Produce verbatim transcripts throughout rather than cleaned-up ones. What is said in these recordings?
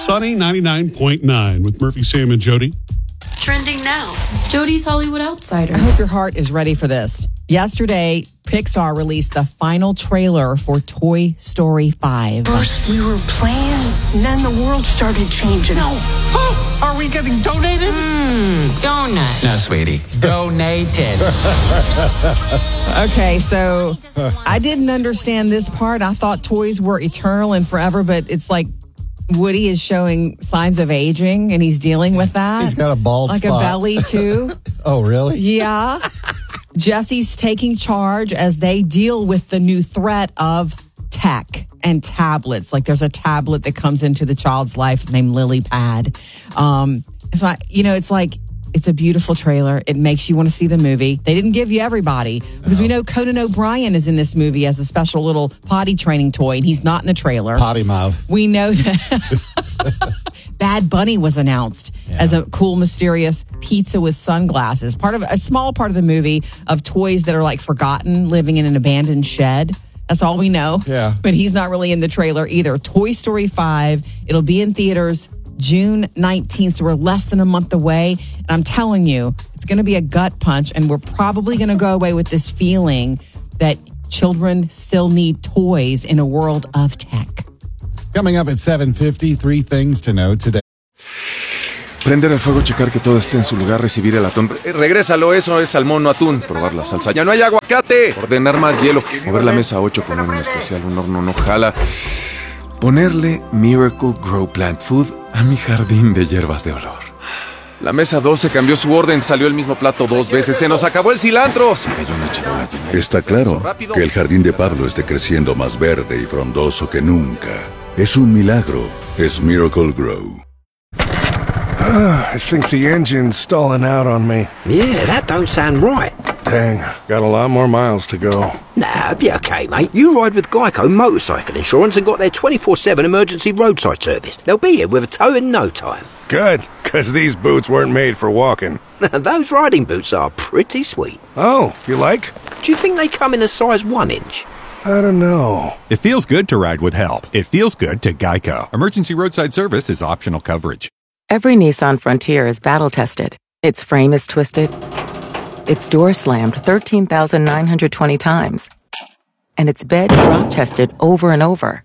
Sunny ninety-nine point nine with Murphy, Sam, and Jody. Trending now. Jody's Hollywood Outsider. I hope your heart is ready for this. Yesterday, Pixar released the final trailer for Toy Story five. First, we were playing, and then the world started changing. No. Oh, are we getting donated? Mmm, donut. No, sweetie. Donated. Okay, so I didn't understand this part. I thought toys were eternal and forever, but it's like Woody is showing signs of aging, and he's dealing with that. He's got a bald like spot. a belly, too. Oh, really? Yeah. Jesse's taking charge as they deal with the new threat of tech and tablets. Like there's a tablet that comes into the child's life named Lily Pad. Um, so, I, you know, it's like, it's a beautiful trailer. It makes you want to see the movie. They didn't give you everybody because no. we know Conan O'Brien is in this movie as a special little potty training toy, and he's not in the trailer. Potty mouth. We know that. Bad Bunny was announced yeah. as a cool, mysterious pizza with sunglasses. Part of a small part of the movie of toys that are like forgotten, living in an abandoned shed. That's all we know. Yeah. But he's not really in the trailer either. Toy Story five. It'll be in theaters June nineteenth. So we're less than a month away. And I'm telling you, it's going to be a gut punch. And we're probably going to go away with this feeling that children still need toys in a world of tech. Coming up at seven fifty, three things to know today. Prender el fuego, checar que todo esté en su lugar, recibir el atún. Eh, regrésalo, eso es salmón o atún. Probar la salsa. ¡Ya no hay aguacate! Ordenar más hielo. Mover la mesa ocho, poner un especial, un horno no jala. Ponerle Miracle Grow Plant Food a mi jardín de hierbas de olor. La mesa doce cambió su orden, salió el mismo plato dos veces. ¡Se nos acabó el cilantro! Se cayó una charola llena. Está claro que el jardín de Pablo esté creciendo más verde y frondoso que nunca. Es un milagro. Es Miracle Grow. Uh, I think the engine's stalling out on me. Yeah, that don't sound right. Dang, got a lot more miles to go. Nah, be okay, mate. You ride with Geico Motorcycle Insurance and got their twenty-four seven emergency roadside service. They'll be here with a tow in no time. Good, because these boots weren't made for walking. Those riding boots are pretty sweet. Oh, you like? Do you think they come in a size one inch? I don't know. It feels good to ride with help. It feels good to Geico. Emergency roadside service is optional coverage. Every Nissan Frontier is battle-tested. Its frame is twisted. Its door slammed thirteen thousand nine hundred twenty times. And its bed drop-tested over and over.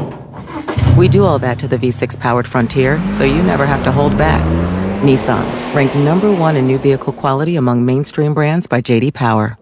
We do all that to the V six powered Frontier, so you never have to hold back. Nissan, ranked number one in new vehicle quality among mainstream brands by J D Power.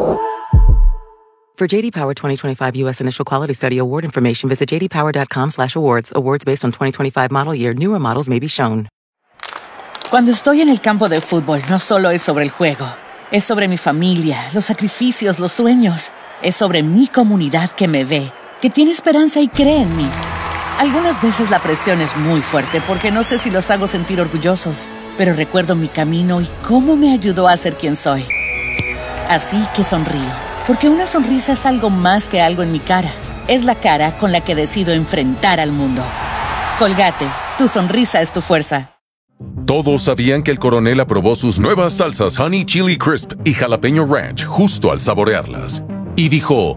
For J D Power twenty twenty-five U S Initial Quality Study Award information, visit j d power dot com slash awards. Awards based on twenty twenty-five model year. Newer models may be shown. Cuando estoy en el campo de fútbol, no solo es sobre el juego. Es sobre mi familia, los sacrificios, los sueños. Es sobre mi comunidad que me ve, que tiene esperanza y cree en mí. Algunas veces la presión es muy fuerte porque no sé si los hago sentir orgullosos, pero recuerdo mi camino y cómo me ayudó a ser quien soy. Así que sonrío, porque una sonrisa es algo más que algo en mi cara. Es la cara con la que decido enfrentar al mundo. Colgate, tu sonrisa es tu fuerza. Todos sabían que el coronel aprobó sus nuevas salsas Honey Chili Crisp y Jalapeño Ranch justo al saborearlas. Y dijo...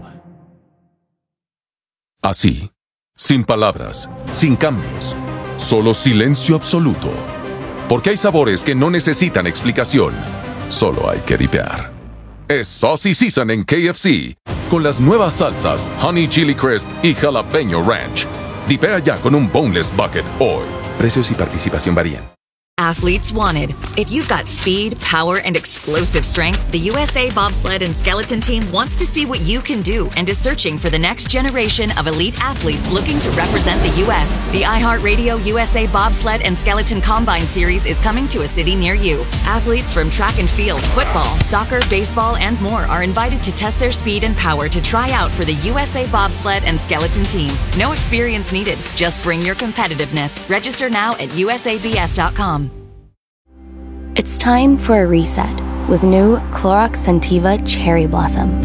así, sin palabras, sin cambios, solo silencio absoluto. Porque hay sabores que no necesitan explicación, solo hay que dipear. Es Saucy Season en K F C, con las nuevas salsas Honey Chili Crisp y Jalapeño Ranch. Dipea ya con un Boneless Bucket hoy. Precios y participación varían. Athletes wanted. If you've got speed, power, and explosive strength, the U S A Bobsled and Skeleton Team wants to see what you can do and is searching for the next generation of elite athletes looking to represent the U S The iHeartRadio U S A Bobsled and Skeleton Combine Series is coming to a city near you. Athletes from track and field, football, soccer, baseball, and more are invited to test their speed and power to try out for the U S A Bobsled and Skeleton Team. No experience needed. Just bring your competitiveness. Register now at U S A B S dot com. It's time for a reset with new Clorox Scentiva Cherry Blossom.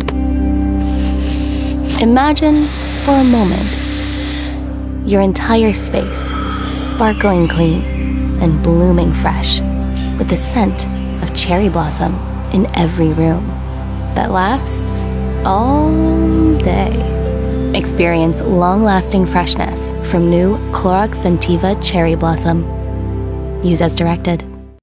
Imagine, for a moment, your entire space sparkling clean and blooming fresh with the scent of cherry blossom in every room that lasts all day. Experience long-lasting freshness from new Clorox Scentiva Cherry Blossom. Use as directed.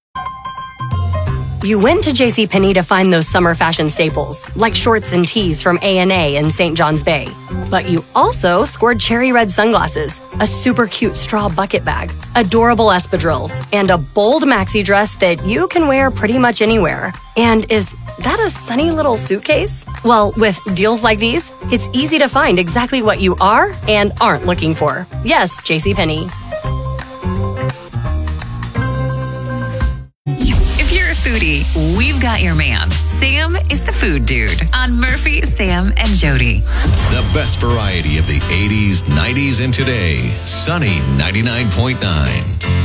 You went to JCPenney to find those summer fashion staples, like shorts and tees from A and A in Saint John's Bay. But you also scored cherry red sunglasses, a super cute straw bucket bag, adorable espadrilles, and a bold maxi dress that you can wear pretty much anywhere. And is that a sunny little suitcase? Well, with deals like these, it's easy to find exactly what you are and aren't looking for. Yes, JCPenney. If you're a foodie, we've got your man. Sam is the food dude on Murphy, Sam, and Jody. The best variety of the eighties, nineties, and today. Sunny ninety-nine point nine.